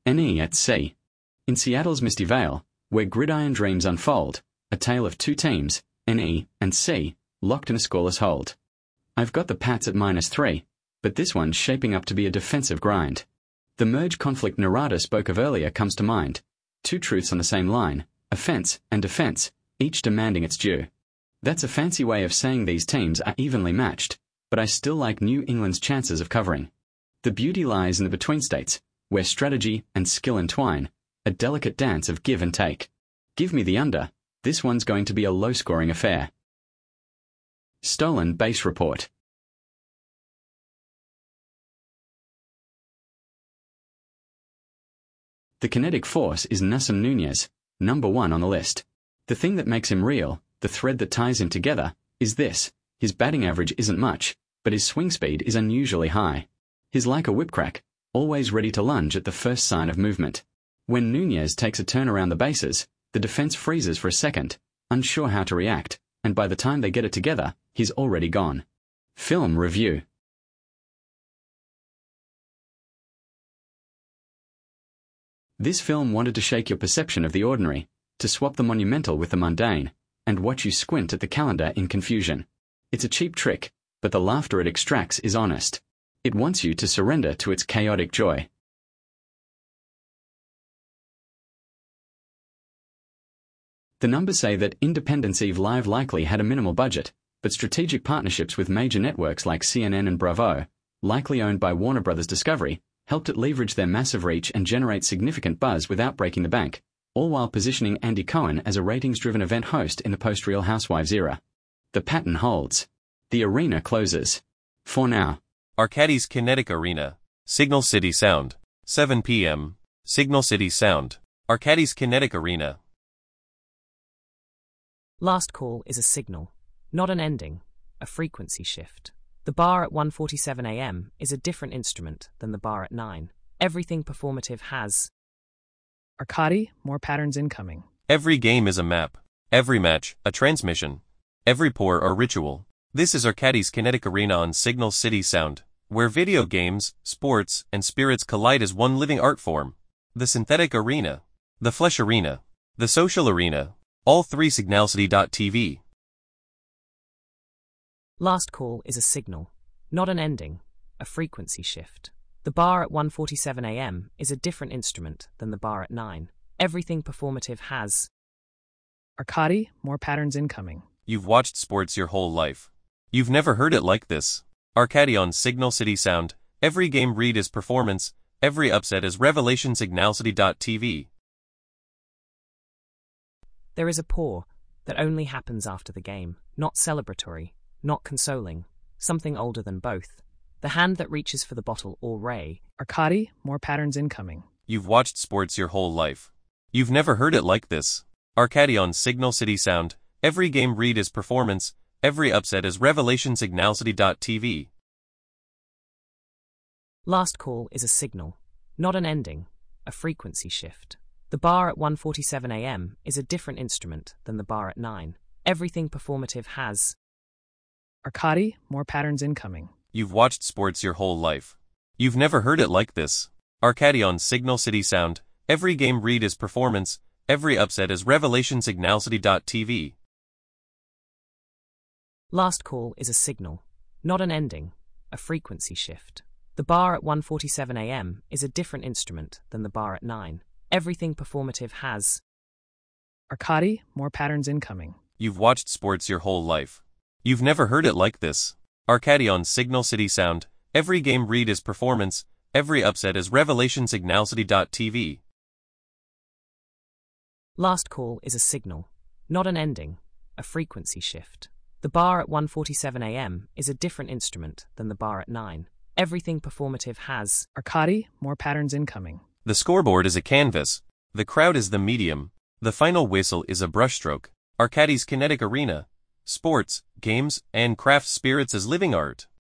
NE at Sea. In Seattle's Misty Vale, where gridiron dreams unfold, a tale of two teams, NE and Sea, locked in a scoreless hold. I've got the Pats at -3, but this one's shaping up to be a defensive grind. The merge conflict Narada spoke of earlier comes to mind. Two truths on the same line, offense and defense, each demanding its due. That's a fancy way of saying these teams are evenly matched, but I still like New England's chances of covering. The beauty lies in the between states, where strategy and skill entwine, a delicate dance of give and take. Give me the under. This one's going to be a low-scoring affair. Stolen base report. The kinetic force is Nassim Nunez, #1 on the list. The thing that makes him real, the thread that ties him together, is this: his batting average isn't much, but his swing speed is unusually high. He's like a whipcrack, always ready to lunge at the first sign of movement. When Nunez takes a turn around the bases, the defense freezes for a second, unsure how to react, and by the time they get it together, he's already gone. Film review. This film wanted to shake your perception of the ordinary, to swap the monumental with the mundane, and watch you squint at the calendar in confusion. It's a cheap trick, but the laughter it extracts is honest. It wants you to surrender to its chaotic joy. The numbers say that Independence Eve Live likely had a minimal budget, but strategic partnerships with major networks like CNN and Bravo, likely owned by Warner Bros. Discovery, helped it leverage their massive reach and generate significant buzz without breaking the bank, all while positioning Andy Cohen as a ratings-driven event host in the post-Real Housewives era. The pattern holds. The arena closes. For now. Arcadis Kinetic Arena, Signal City Sound, 7 p.m., Signal City Sound, Arcadis Kinetic Arena. Last call is a signal, not an ending, a frequency shift. The bar at 1:47 a.m. is a different instrument than the bar at 9. Everything performative has. Arcadi, more patterns incoming. Every game is a map. Every match, a transmission. Every pour a ritual. This is Arcadis Kinetic Arena on Signal City Sound, where video games, sports, and spirits collide as one living art form. The synthetic arena. The flesh arena. The social arena. All three signalcity.tv. Last call is a signal, not an ending, a frequency shift. The bar at 1:47 a.m. is a different instrument than the bar at 9. Everything performative has. Arcadi, more patterns incoming. You've watched sports your whole life. You've never heard it like this. Arcadi on Signal City Sound. Every game read is performance. Every upset is revelation. Signalcity.tv. There is a pour that only happens after the game, not celebratory, not consoling, something older than both. The hand that reaches for the bottle or ray. Arcadi, more patterns incoming. You've watched sports your whole life. You've never heard it like this. Arcadi on Signal City Sound. Every game read is performance. Every upset is revelation. Signalcity.tv. Last call is a signal, not an ending, a frequency shift. The bar at 1:47 a.m. is a different instrument than the bar at 9. Everything performative has. Arcadi, more patterns incoming. You've watched sports your whole life. You've never heard it like this. Arcadi on Signal City Sound. Every game read is performance. Every upset is revelation. Signalcity.tv. Last call is a signal, not an ending, a frequency shift. The bar at 1:47 a.m. is a different instrument than the bar at 9. Everything performative has. Arcadi, more patterns incoming. You've watched sports your whole life. You've never heard it like this. Arcadi on Signal City Sound. Every game read is performance. Every upset is revelation. Signalcity.tv. Last call is a signal, not an ending, a frequency shift. The bar at 1:47 a.m. is a different instrument than the bar at 9. Everything performative has. Arcadi, more patterns incoming. The scoreboard is a canvas. The crowd is the medium. The final whistle is a brushstroke. Arcadis Kinetic Arena. Sports, games, and craft spirits as living art.